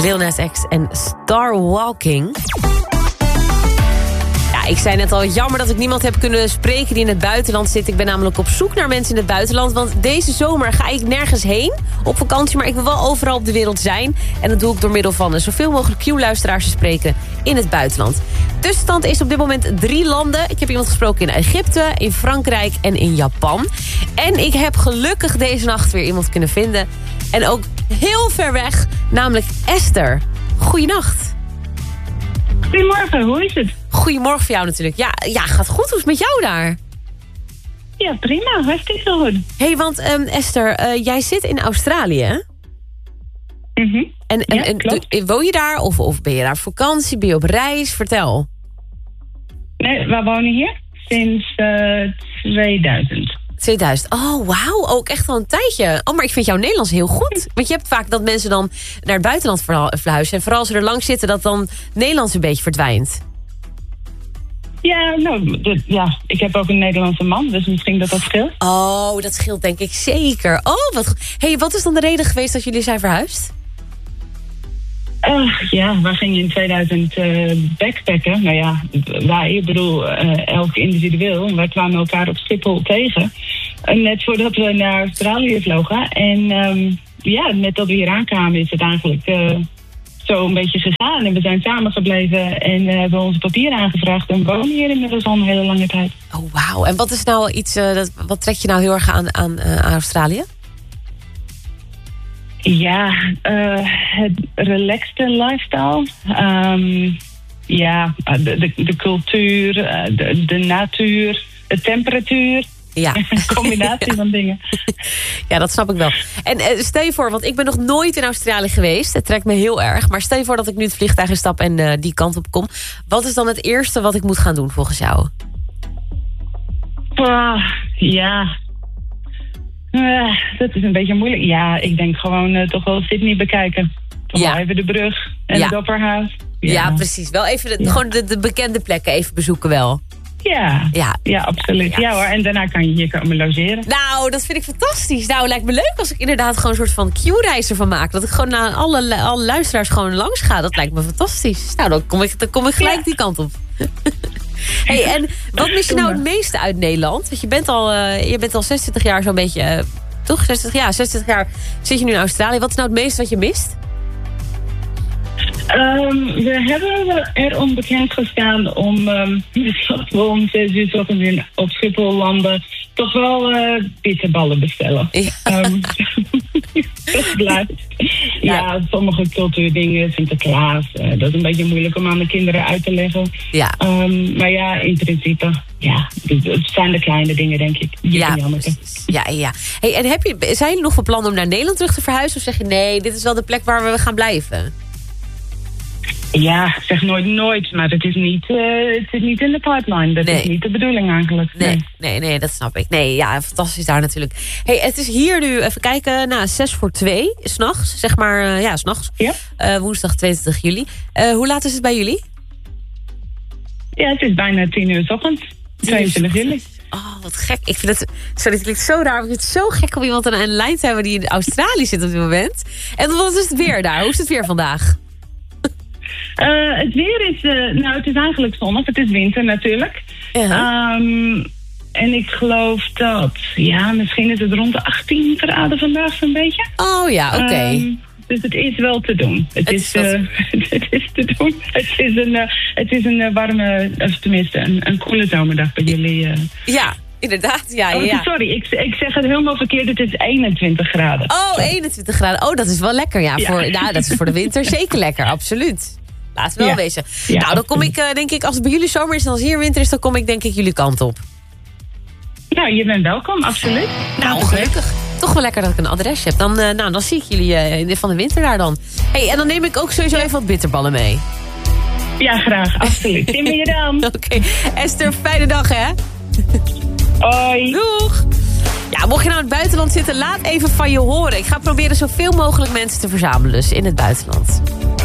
Lil Nas X en Star Walking. Ja, ik zei net al, jammer dat ik niemand heb kunnen spreken die in het buitenland zit. Ik ben namelijk op zoek naar mensen in het buitenland. Want deze zomer ga ik nergens heen op vakantie. Maar ik wil wel overal op de wereld zijn. En dat doe ik door middel van zoveel mogelijk Q-luisteraars te spreken in het buitenland. Tussenstand is op dit moment 3 landen. Ik heb iemand gesproken in Egypte, in Frankrijk en in Japan. En ik heb gelukkig deze nacht weer iemand kunnen vinden. En ook heel ver weg, namelijk Esther. Goeienacht. Goedemorgen, hoe is het? Goedemorgen voor jou natuurlijk. Ja, gaat goed. Hoe is het met jou daar? Ja, prima. Hartstikke goed. Hé, want Esther, jij zit in Australië, hè? En klopt. woon je daar? Of ben je daar op vakantie? Ben je op reis? Vertel. Nee, we wonen hier sinds 2000. 2000. Oh, wauw. Ook echt al een tijdje. Oh, maar ik vind jouw Nederlands heel goed. Want je hebt vaak dat mensen dan naar het buitenland verhuizen. En vooral als ze er lang zitten, dat dan Nederlands een beetje verdwijnt. Ja, ik heb ook een Nederlandse man, dus misschien dat scheelt. Oh, dat scheelt denk ik zeker. Oh, wat goed. Hey, wat is dan de reden geweest dat jullie zijn verhuisd? We gingen in 2000 backpacken. Nou ja, elk individueel. Wij kwamen elkaar op Schiphol tegen. Net voordat we naar Australië vlogen. En net dat we hier aankwamen is het eigenlijk zo een beetje gegaan. En we zijn samengebleven en hebben onze papieren aangevraagd. En wonen hier inmiddels al een hele lange tijd. Oh, wauw. En wat is nou iets, wat trek je nou heel erg aan Australië? Ja, het relaxte lifestyle. De cultuur, de natuur, de temperatuur. Ja. Een combinatie van dingen. Ja, dat snap ik wel. En stel je voor, want ik ben nog nooit in Australië geweest. Het trekt me heel erg. Maar stel je voor dat ik nu het vliegtuig instap en die kant op kom. Wat is dan het eerste wat ik moet gaan doen volgens jou? Dat is een beetje moeilijk. Ja, ik denk gewoon toch wel Sydney bekijken. Toch wel even de brug en het Opperhouse. Ja, precies. Wel even gewoon de bekende plekken even bezoeken wel. Ja, absoluut. Ja hoor, en daarna kan je hier komen logeren. Nou, dat vind ik fantastisch. Nou, lijkt me leuk als ik inderdaad gewoon een soort van Q-reis ervan maak. Dat ik gewoon naar alle luisteraars gewoon langs ga. Dat lijkt me fantastisch. Nou, dan kom ik gelijk die kant op. Hey, en wat mis je nou het meeste uit Nederland? Want je bent al 26 jaar zo'n beetje... toch? 26 jaar zit je nu in Australië. Wat is nou het meeste wat je mist? We hebben erom bekend gestaan om om 6 uur 's ochtends op Schiphol landen. Toch wel bitterballen bestellen. Ja. Dat blijft. Ja, sommige cultuurdingen, Sinterklaas. Dat is een beetje moeilijk om aan de kinderen uit te leggen. Ja. Maar ja, in principe, het zijn de kleine dingen, denk ik. Ja. Hey, en zijn jullie nog van plan om naar Nederland terug te verhuizen? Of zeg je, nee, dit is wel de plek waar we gaan blijven? Ja, zeg nooit, maar het is niet in de pipeline. Dat is niet de bedoeling eigenlijk. Nee, dat snap ik. Nee, ja, fantastisch daar natuurlijk. Hey, het is hier nu, even kijken, 1:45, 's nachts, zeg maar, 's nachts. Ja. Woensdag 22 juli. Hoe laat is het bij jullie? Ja, het is bijna 10 uur 's ochtends, 22 juli. Oh, wat gek. Ik vind het, sorry, het klinkt zo raar, maar ik vind het zo gek om iemand aan een lijn te hebben die in Australië zit op dit moment. En wat is het weer daar? Hoe is het weer vandaag? Het weer is, het is eigenlijk zonnig. Het is winter natuurlijk. En ik geloof dat, misschien is het rond de 18 graden vandaag zo'n beetje. Oh ja, oké. Dus het is wel te doen. Het is te doen. Het is een warme, of tenminste een koele zomerdag bij jullie. Ja, inderdaad. Ja. Sorry, ik zeg het helemaal verkeerd. Het is 21 graden. Oh, 21 graden. Oh, dat is wel lekker. Ja. Dat is voor de winter zeker lekker, absoluut. Laten we wel wezen. Ja, nou, dan kom ik, denk ik, als het bij jullie zomer is en als hier winter is, dan kom ik denk ik jullie kant op. Nou, je bent welkom, absoluut. Nou, gelukkig. Toch wel lekker dat ik een adresje heb. Dan zie ik jullie van de winter daar dan. Hey, en dan neem ik ook sowieso even wat bitterballen mee. Ja, graag, absoluut. Zien we je dan. Oké. Esther, fijne dag, hè? Hoi. Doeg. Ja, mocht je nou in het buitenland zitten, laat even van je horen. Ik ga proberen zoveel mogelijk mensen te verzamelen dus in het buitenland.